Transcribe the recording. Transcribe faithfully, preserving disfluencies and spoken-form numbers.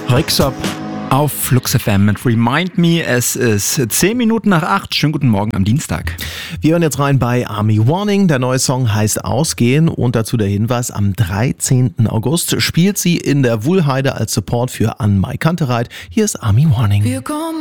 Rixop auf Flux F M mit Remind Me. Es ist zehn Minuten nach acht. Schönen guten Morgen am Dienstag. Wir hören jetzt rein bei Army Warning. Der neue Song heißt Ausgehen und dazu der Hinweis, am dreizehnten August spielt sie in der Wuhlheide als Support für Ann-Mai Kantereit. Hier ist Army Warning.